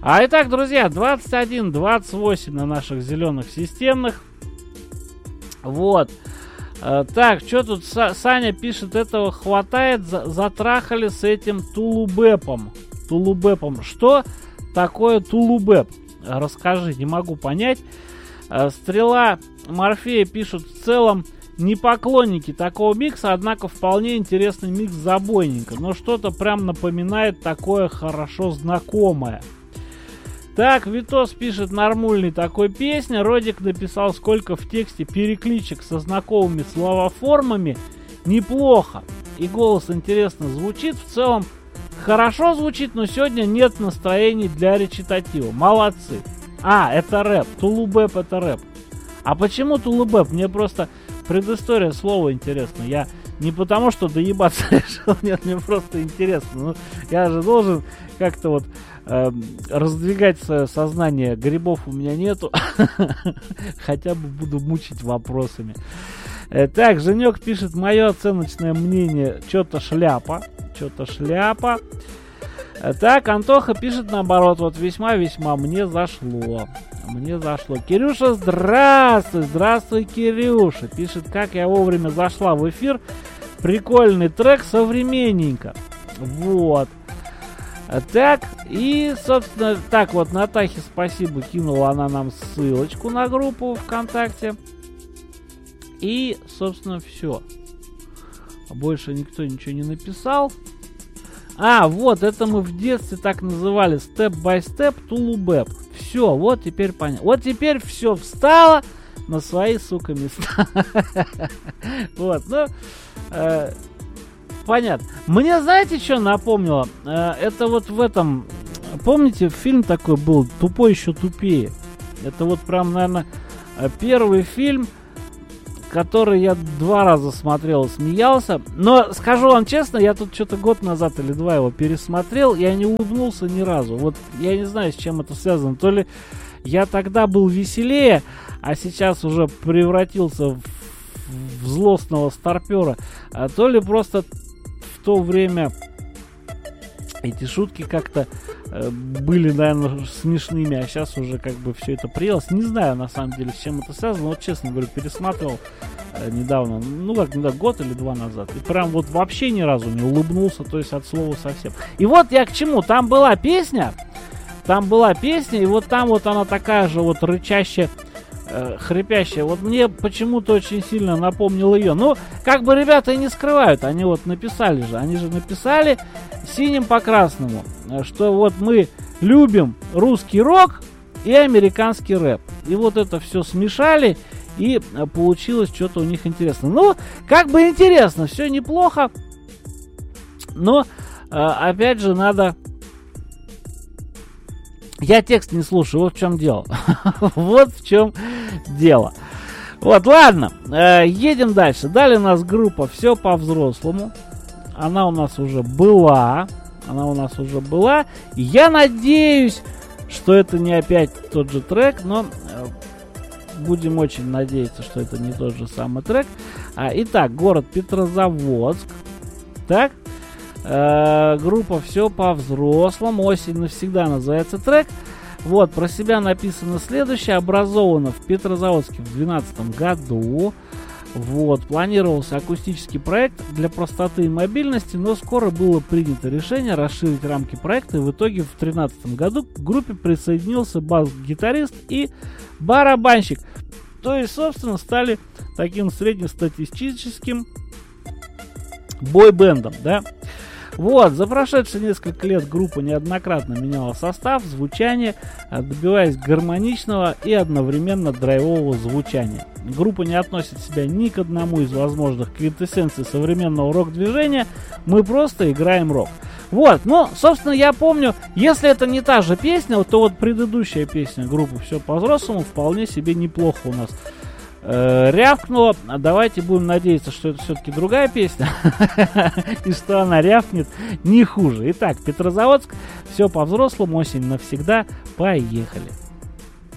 Итак, друзья, 21-28 на наших зеленых системных. Вот. Так, что тут Саня пишет, этого хватает, затрахали с этим тулубэпом. Что такое тулубэп? Расскажи, не могу понять. Стрела Морфея пишут, в целом не поклонники такого микса, однако вполне интересный микс забойненько. Но что-то прям напоминает такое хорошо знакомое. Так, Витос пишет, нормульный такой песня. Родик написал, сколько в тексте перекличек со знакомыми словоформами. Неплохо. И голос интересно звучит. В целом хорошо звучит, но сегодня нет настроений для речитатива. Молодцы. Это рэп. Тулубэп это рэп. А почему тулубэп? Мне просто предыстория слова интересна. Я не потому, что доебаться решил, нет, мне просто интересно. Ну, я же должен как-то вот раздвигать свое сознание. Грибов у меня нету. Хотя бы буду мучить вопросами. Так, Женек пишет, мое оценочное мнение, что-то шляпа. Так, Антоха пишет наоборот, вот весьма-весьма мне зашло. Кирюша, здравствуй, Кирюша. Пишет, как я вовремя зашла в эфир. Прикольный трек, современненько. Вот. Так, и, собственно, так вот, Натахе спасибо, кинула она нам ссылочку на группу ВКонтакте. И, собственно, все. Больше никто ничего не написал. Вот, это мы в детстве так называли, степ-бай-степ, тулубэп. Все, вот теперь понятно. Вот теперь все встало на свои, сука, места. Вот, ну, понятно. Мне, знаете, что напомнило? Это вот в этом, помните, фильм такой был, «Тупой еще тупее». Это вот прям, наверное, первый фильм, который я 2 раза смотрел и смеялся. Но, скажу вам честно, я тут что-то год назад или 2 его пересмотрел, я не улыбнулся ни разу. Вот я не знаю, с чем это связано. То ли я тогда был веселее, а сейчас уже превратился в злостного старпера, то ли просто в то время эти шутки как-то были, наверное, смешными, а сейчас уже как бы все это приелось. Не знаю, на самом деле, с чем это связано. Вот, честно говорю, пересматривал недавно, год или 2 назад. И прям вот вообще ни разу не улыбнулся, то есть от слова совсем. И вот я к чему. Там была песня, и вот там вот она такая же вот рычащая, хрипящая. Вот мне почему-то очень сильно напомнил ее. Ну, как бы ребята и не скрывают. Они вот написали же. Они же написали синим по красному, что вот мы любим русский рок и американский рэп. И вот это все смешали, и получилось что-то у них интересно. Ну, как бы интересно, все неплохо. Но, опять же, надо... Я текст не слушаю, вот в чем дело. Вот в чем дело. Вот, ладно, едем дальше. Далее у нас группа «Все по-взрослому». Она у нас уже была. Я надеюсь, что это не опять тот же трек, но будем очень надеяться, что это не тот же самый трек. Итак, город Петрозаводск. Так. Группа «Все по-взрослому». «Осень навсегда» называется трек. Вот, про себя написано следующее. Образована в Петрозаводске в 2012 году. Вот, планировался акустический проект для простоты и мобильности, но скоро было принято решение расширить рамки проекта, и в итоге в 2013 году к группе присоединился бас-гитарист и барабанщик. То есть, собственно, стали таким среднестатистическим бой-бендом, да. Вот, за прошедшие несколько лет группа неоднократно меняла состав, звучание, добиваясь гармоничного и одновременно драйвового звучания. Группа не относит себя ни к одному из возможных квинтэссенций современного рок-движения, мы просто играем рок. Вот, ну, собственно, я помню, если это не та же песня, то вот предыдущая песня группы «Все по-взрослому» вполне себе неплохо у нас рявкнула. Давайте будем надеяться, что это все-таки другая песня и что она рявкнет не хуже. Итак, Петрозаводск, «Все по-взрослому», «Осень навсегда». Поехали.